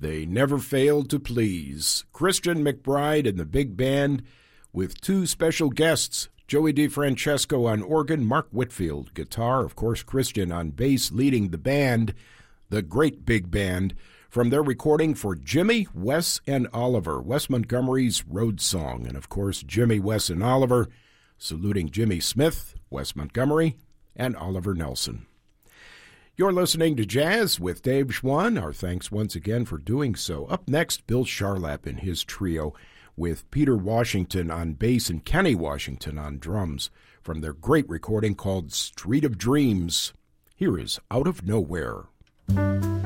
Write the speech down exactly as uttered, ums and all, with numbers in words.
They never failed to please. Christian McBride and the big band with two special guests, Joey DeFrancesco on organ, Mark Whitfield guitar, of course Christian on bass leading the band, the great big band, from their recording for Jimmy, Wes, and Oliver, Wes Montgomery's Road Song. And of course Jimmy, Wes, and Oliver, saluting Jimmy Smith, Wes Montgomery, and Oliver Nelson. You're listening to Jazz with Dave Schwann. Our thanks once again for doing so. Up next, Bill Charlap and his trio with Peter Washington on bass and Kenny Washington on drums from their great recording called Street of Dreams. Here is Out of Nowhere.